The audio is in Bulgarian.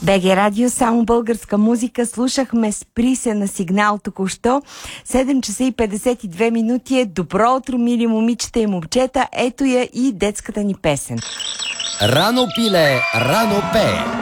БГ Радио, само българска музика. Слушахме "Спри се" на Сигнал току-що. 7 часа и 52 минути е. Добро утро, мили момичета и момчета. Ето я и детската ни песен. Рано пиле, рано пее.